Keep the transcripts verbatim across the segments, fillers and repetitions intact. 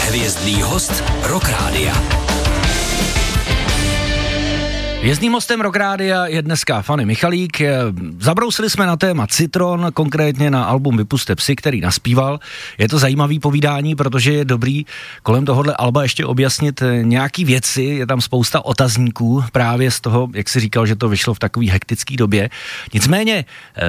Hvězdný host Rock Rádia. Hvězdným hostem Rock Rádia je dneska Fanny Michalík. Zabrousili jsme na téma Citron, konkrétně na album Vypusťte psy, který naspíval. Je to zajímavý povídání, protože je dobrý kolem tohohle alba ještě objasnit nějaký věci. Je tam spousta otazníků právě z toho, jak jsi říkal, že to vyšlo v takové hektické době. Nicméně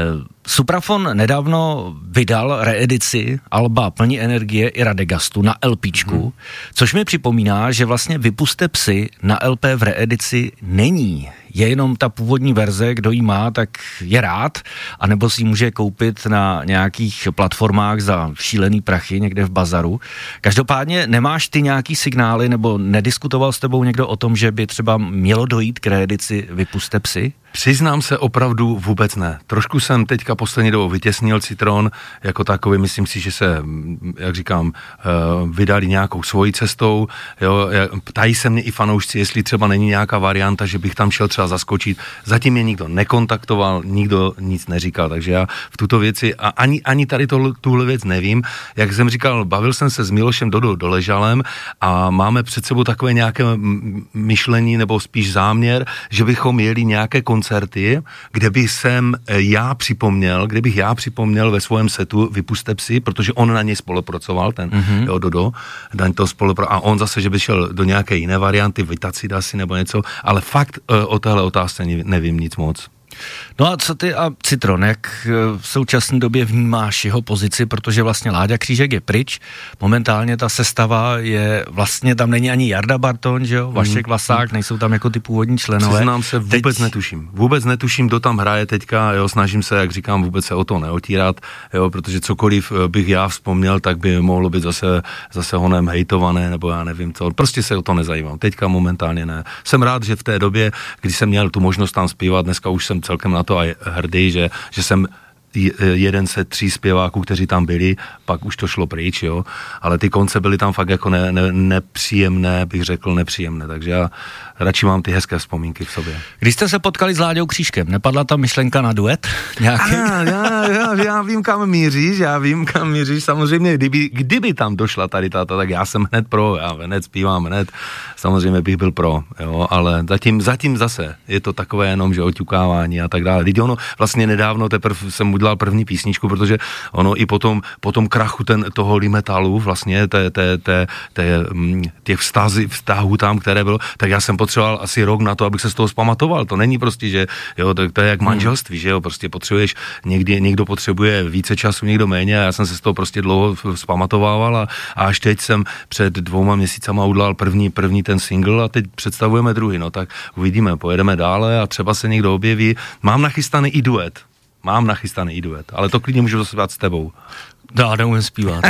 Suprafon nedávno vydal reedici alba Plní energie i Radegastu na LPčku, hmm. což mi připomíná, že vlastně Vypusťte psy na L P v reedici není. Je jenom ta původní verze, kdo ji má, tak je rád, anebo si ji může koupit na nějakých platformách za šílený prachy někde v bazaru. Každopádně nemáš ty nějaký signály, nebo nediskutoval s tebou někdo o tom, že by třeba mělo dojít k reedici Vypusťte psy? Přiznám se, opravdu vůbec ne. Trošku jsem teďka poslední dobou vytěsnil Citron jako takový, myslím si, že se, jak říkám, vydali nějakou svojí cestou. Jo, ptají se mě i fanoušci, jestli třeba není nějaká varianta, že bych tam šel třeba zaskočit. Zatím mě nikdo nekontaktoval, nikdo nic neříkal, takže já v tuto věci a ani, ani tady tohle, tuhle věc nevím. Jak jsem říkal, bavil jsem se s Milošem Dodou Doležalem a máme před sebou takové nějaké myšlení nebo spíš záměr, že bychom jeli nějaké koncerty, kde bych jsem já připomněl, kde bych já připomněl ve svém setu Vypusťte psy, protože on na něj spolupracoval, ten mm-hmm. jo, Dodo, daň to spolupracoval, a on zase, že by šel do nějaké jiné varianty, Vitacid asi nebo něco, ale fakt o téhle otázce nevím nic moc. No a co ty a Citron, jak v současné době vnímáš jeho pozici, protože vlastně Láďa Křížek je pryč, momentálně ta sestava je, vlastně tam není ani Jarda Bartoň, že jo, Vašek Vlasák, nejsou tam jako ty původní členové. Přiznám se, vůbec Teď... netuším, vůbec netuším, kdo tam hraje teďka, jo, snažím se, jak říkám, vůbec se o to neotírat, jo, protože cokoliv bych já vzpomněl, tak by mohlo být zase, zase honem hejtované, nebo já nevím co, prostě se o to nezajímám, teďka momentálně ne. Jsem rád, že v té době, kdy jsem měl tu možnost tam zpívat, dneska už jsem celkem na to a hrdý, že, že jsem jeden ze tří zpěváků, kteří tam byli, pak už to šlo pryč, jo, ale ty konce byly tam fakt jako ne, ne, nepříjemné, bych řekl nepříjemné, takže já radši mám ty hezké vzpomínky v sobě. Když jste se potkali s Láďou Křížkem, nepadla tam myšlenka na duet? Nějaký? A, já, já, já vím, kam míříš, já vím, kam míříš, samozřejmě, kdyby, kdyby tam došla tady táta, tak já jsem hned pro, já hned zpívám, hned, samozřejmě bych byl pro, jo, ale zatím, zatím zase je to takové jenom, že oťukávání a tak dále. Teď ono vlastně nedávno teprve jsem udělal první písničku, protože ono i potom, potom krachu ten, toho limetalu vlastně, té, té, té, té, těch vztazy, vztahů tam, které bylo, tak já jsem potřeboval asi rok na to, abych se z toho zpamatoval. To není prostě, že jo, to, to je jak manželství, že jo, prostě potřebuješ, někdy, někdo potřebuje více času, někdo méně a já jsem se z toho prostě dlouho zpamatovával a, a až teď jsem před dvouma měsícama udělal první, první ten single a teď představujeme druhý, no tak uvidíme, pojedeme dále a třeba se někdo objeví. Mám nachystaný i duet. Mám nachystaný i duet, ale to klidně můžu zaspívat s tebou. No, neumím zpívat.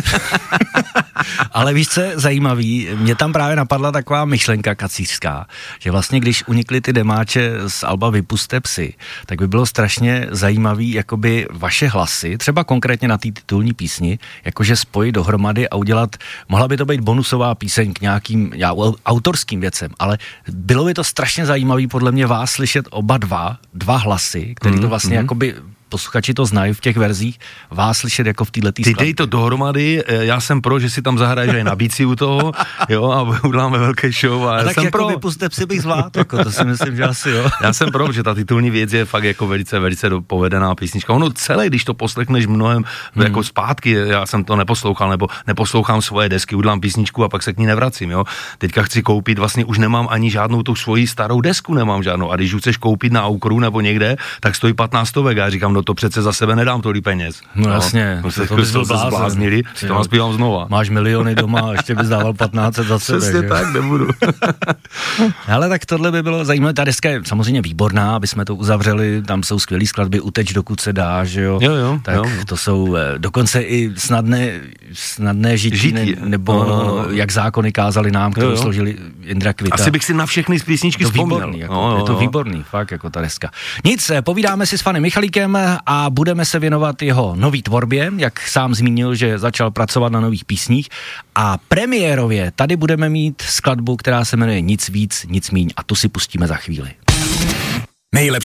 Ale víš, co je zajímavý? Mě tam právě napadla taková myšlenka kacířská, že vlastně když unikly ty demáče z alba Vypusťte psy, tak by bylo strašně zajímavý jakoby vaše hlasy, třeba konkrétně na té titulní písni, jakože spojit dohromady a udělat, mohla by to být bonusová píseň k nějakým já, autorským věcem, ale bylo by to strašně zajímavý podle mě vás slyšet oba dva, dva hlasy, který to vlastně mm-hmm. jakoby posluchači to znají v těch verzích, vás slyšet jako v této skladbě. Ty dej to dohromady, já jsem pro, že si tam zahraješ aj na bicí u toho, jo, a uděláme velké show. A, a já tak jsem jako pro. Vypusťte psy bych zvládl, jako to si myslím, že asi jo. Já jsem pro, že ta titulní věc je fakt jako velice, velice povedená písnička. Ono celé, když to poslechneš mnohem hmm. jako zpátky, já jsem to neposlouchal, nebo neposlouchám svoje desky, udělám písničku a pak se k ní nevracím, jo. Teďka chci koupit, vlastně už nemám ani žádnou tu svoji starou desku, nemám žádnou. A když chceš koupit na Aukru nebo někde, tak stojí patnáct stovek. Já říkám, no to přece za sebe nedám tolik peněz. No, no jasně, no, to, to bys byl zbláznili, si to naspívám znova. Máš miliony doma a ještě bys dával patnáct set za sebe. Přesně tak, nebudu. Ale tak tohle by bylo zajímavé, ta deska je samozřejmě výborná, aby jsme to uzavřeli, tam jsou skvělý skladby, Uteč dokud se dá, že jo. Jo, jo. Tak jo. to jsou dokonce i snadné, snadné žití, žití. Ne, nebo no, no, no. Jak zákony kázali nám, kterou složili Jindra Kvita. Asi bych si na všechny z písničky vzpomněl. Výborný, jako, no, je to výborný, fakt jako ta deska. Nic, povídáme si s Fanny Michalíkem a budeme se věnovat jeho nový tvorbě, jak sám zmínil, že začal pracovat na nových písních a premiérově tady budeme mít skladbu, která se jmenuje Nic víc, nic míň a tu si pustíme za chvíli. Nejlepší